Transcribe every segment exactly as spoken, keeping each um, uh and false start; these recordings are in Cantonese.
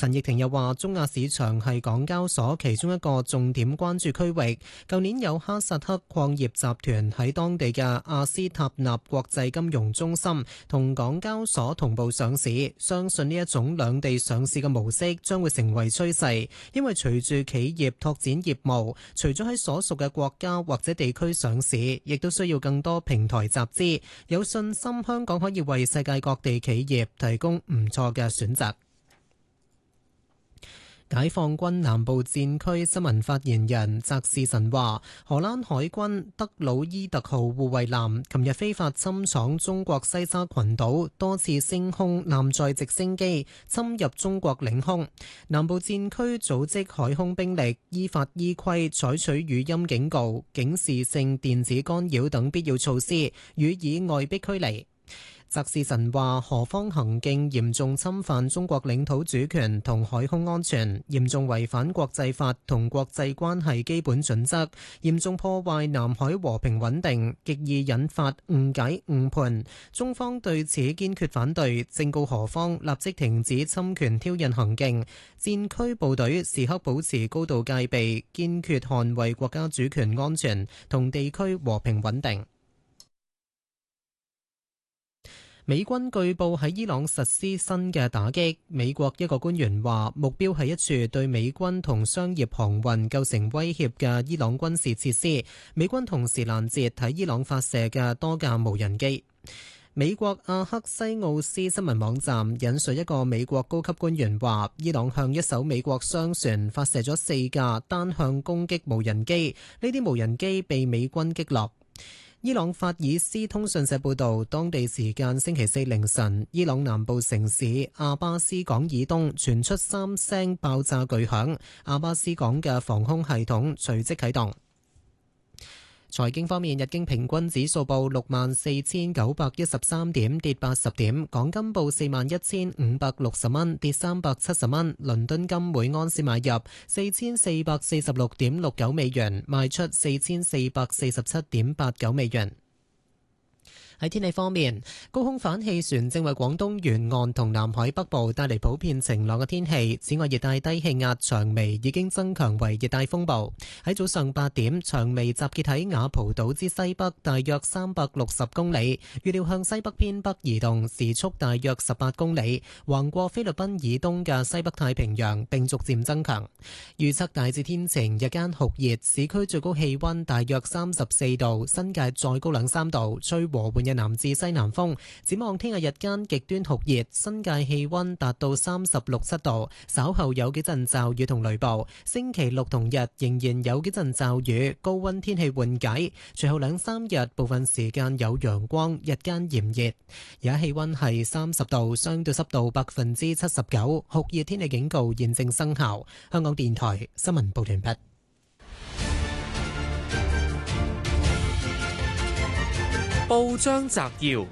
陳翊庭又話，中亞市場係港交所其中一個重點關注區域。舊年有哈薩克礦業集團喺當地嘅阿斯塔納國際金融中心同港交所同步上市，相信呢一種兩地上市嘅模式將會成為趨勢，因為隨住企業拓展業務，除咗喺所屬嘅國家或者地區上市，亦都需要更多平台集資。有信心香港可以為世界各地企業提供唔錯嘅選擇。解放軍南部戰區新聞發言人澤士臣話，荷蘭海軍德魯伊特號護衛艦琴日非法侵闖中國西沙群島，多次升空艦載直升機侵入中國領空。南部戰區組織海空兵力依法依規採取語音警告、警示性電子干擾等必要措施，予以外逼驅離。澤士臣話，何方行徑嚴重侵犯中國領土主權同海空安全，嚴重違反國際法同國際關係基本準則，嚴重破壞南海和平穩定，極易引發誤解誤判。中方對此堅決反對，正告何方立即停止侵權挑釁行徑。戰區部隊時刻保持高度戒備，堅決捍衛國家主權安全同地區和平穩定。美軍據報喺伊朗實施新嘅打擊，美國一個官員話目標係一處對美軍同商業航運構成威脅嘅伊朗軍事設施。美軍同時攔截喺伊朗發射嘅多架無人機。美國阿克西奧斯新聞網站引述一個美國高級官員話，伊朗向一艘美國商船發射咗四架單向攻擊無人機，呢啲無人機被美軍擊落。伊朗法爾斯通訊社報導，當地時間星期四凌晨，伊朗南部城市阿巴斯港以東傳出三聲爆炸巨響，阿巴斯港嘅防空系統隨即啟動。財經方面，日經平均指數報六萬四千九百一十三點，跌八十點；港金報四萬一千五百六十蚊，跌三百七十蚊；倫敦金每安士買入四千四百四十六點六九美元，賣出四千四百四十七點八九美元。喺天氣方面，高空反氣旋正為廣東沿岸同南海北部帶嚟普遍晴朗嘅天氣。此外，熱帶低氣壓長眉已經增強為熱帶風暴。喺早上八點，長眉集結喺雅蒲島之西北，大約三百六十公里，預料向西北偏北移動，時速大約十八公里，橫過菲律賓以東嘅西北太平洋，並逐漸增強。預測大致天晴，日間酷熱，市區最高氣溫大約三十四度，新界再高兩三度，吹和緩嘅南至西南風。展望聽日日間極端酷熱，新界氣溫達到三十六七度，稍後有幾陣驟雨同雷暴。星期六同日仍然有幾陣驟雨，高溫天氣緩解。隨後兩三日部分時間有陽光，日間炎熱。而家氣溫係三十度，相對濕度百分之七十九，酷熱天氣警告現正生效。香港電台新聞報道完畢。 報章摘要，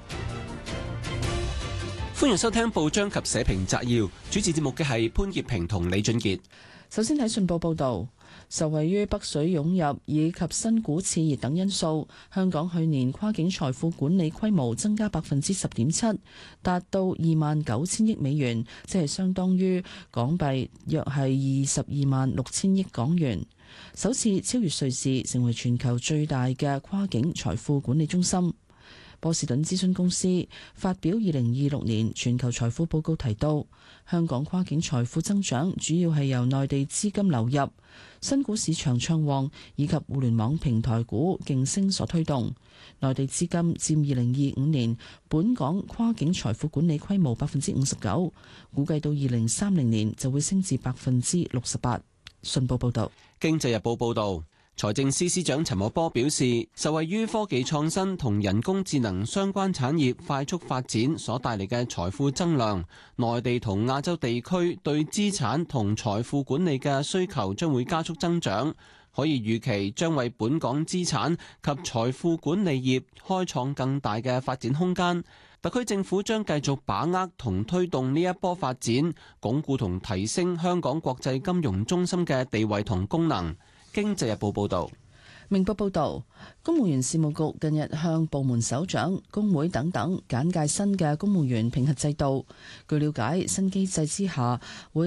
歡迎收聽報章及社評摘要。主持節目嘅係潘潔平同李俊傑。 首先睇信報報道，受惠於北水湧入以及新股熾熱等因素，香港去年跨境財富管理規模增加百分之十點七，達到二萬九千億美元，即係相當於港幣約係二十二萬六千億港元。首次超越瑞士，成為全球最大嘅跨境財富管理中心。波士頓諮詢公司發表二零二六年全球財富報告提到，香港跨境財富增長主要係由內地資金流入、新股市場暢旺以及互聯網平台股勁升所推動。內地資金佔二零二五年本港跨境財富管理規模百分之五十九，估計到二零三零年就會升至百分之六十八。信報報道。 經濟日報報道，財政司司長陳茂波表示，受惠於科技創新同人工智能相關產業快速發展所帶嚟嘅財富增量，內地同亞洲地區對資產同財富管理嘅需求將會加速增長，可以預期將為本港資產及財富管理業開創更大嘅發展空間。特區政府將繼續把握同推動呢一波發展，鞏固同提升香港國際金融中心嘅地位同功能。經濟日報報導。 明報報導，公務員事務局近日向部門首長、工會等等簡介新嘅公務員評核制度。據了解，新機制之下會